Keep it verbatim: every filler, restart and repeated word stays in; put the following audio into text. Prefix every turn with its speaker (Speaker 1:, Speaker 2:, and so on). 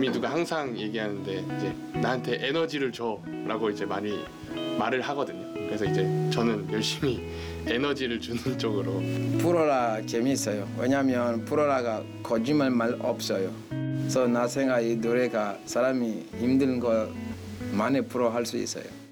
Speaker 1: 김민두가 항상 얘기하는데 이제 나한테 에너지를 줘라고 이제 많이 말을 하거든요. 그래서 이제 저는 열심히 에너지를 주는 쪽으로.
Speaker 2: 프로라 재밌어요. 왜냐하면 프로라가 거짓말 말 없어요. 그래서 나 생각 이 노래가 사람이 힘든 거 많이 프로 할 수 있어요.